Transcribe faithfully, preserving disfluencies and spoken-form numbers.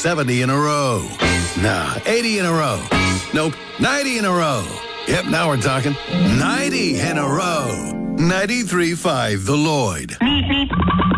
seventy in a row. Nah, eighty in a row. Nope, ninety in a row. Yep, now we're talking. ninety in a row. ninety-three point five The Lloyd.